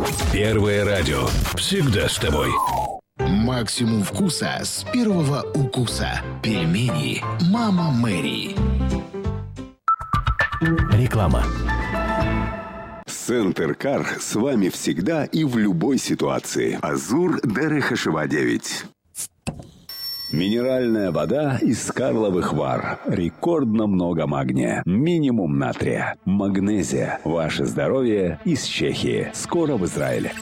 Первое радио. Всегда с тобой. Максимум вкуса с первого укуса. Пельмени «Мама Мэри». Реклама. Центр Кар с вами всегда и в любой ситуации. Азур ДРХШВА 9. Минеральная вода из Карловых Вар. Рекордно много магния. Минимум натрия. Магнезия. Ваше здоровье из Чехии. Скоро в Израиле.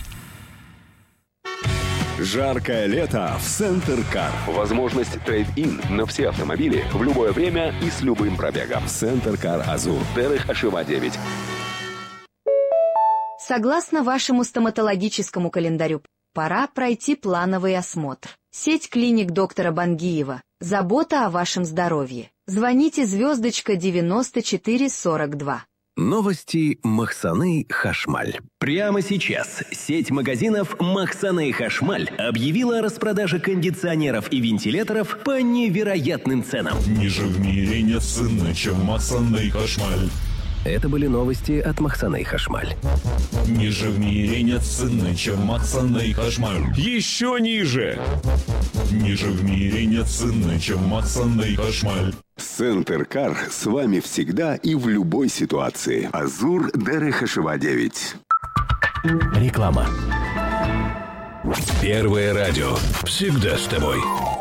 Жаркое лето в Центр Кар. Возможность трейд-ин на все автомобили в любое время и с любым пробегом. Центр Кар Азур. ДРХШВА 9. Согласно вашему стоматологическому календарю, пора пройти плановый осмотр. Сеть клиник доктора Бангиева. Забота о вашем здоровье. Звоните звездочка 9442. Новости Махсаны Хашмаль. Прямо сейчас сеть магазинов Махсаны Хашмаль объявила о распродаже кондиционеров и вентиляторов по невероятным ценам. Ниже в мире нет цены, чем Махсаны Хашмаль. Это были новости от Махсаны Хашмаль. Ниже в мире нет цены, чем Махсаны Хашмаль. Еще ниже. Ниже в мире нет цены, чем Махсаны Хашмаль. Центр Кар с вами всегда и в любой ситуации. Азур ДРХШВА 9. Реклама. Первое радио. Всегда с тобой.